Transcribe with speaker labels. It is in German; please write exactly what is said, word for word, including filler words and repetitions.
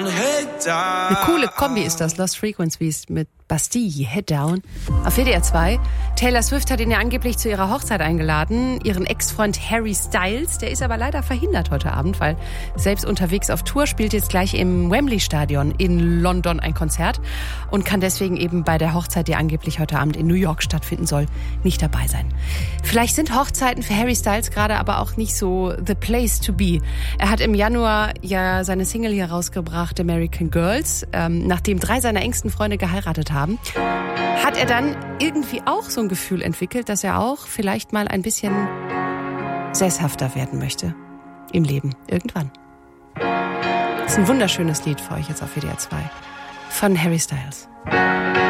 Speaker 1: Eine coole Kombi ist das, Lost Frequencies mit Bastille, Head Down. Auf W D R zwei. Taylor Swift hat ihn ja angeblich zu ihrer Hochzeit eingeladen. Ihren Ex-Freund Harry Styles, der ist aber leider verhindert heute Abend, weil selbst unterwegs auf Tour spielt jetzt gleich im Wembley-Stadion in London ein Konzert und kann deswegen eben bei der Hochzeit, die angeblich heute Abend in New York stattfinden soll, nicht dabei sein. Vielleicht sind Hochzeiten für Harry Styles gerade aber auch nicht so the place to be. Er hat im Januar ja seine Single hier rausgebracht, American Girls, ähm, nachdem drei seiner engsten Freunde geheiratet haben. Hat er dann irgendwie auch so ein Gefühl entwickelt, dass er auch vielleicht mal ein bisschen sesshafter werden möchte im Leben, irgendwann. Das ist ein wunderschönes Lied für euch jetzt auf W D R zwei von Harry Styles.